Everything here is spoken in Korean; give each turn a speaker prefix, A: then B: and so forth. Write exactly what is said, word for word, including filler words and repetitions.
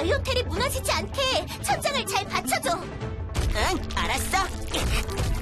A: 바이오텔이 무너지지 않게 천장을 잘 받쳐줘.
B: 응, 알았어.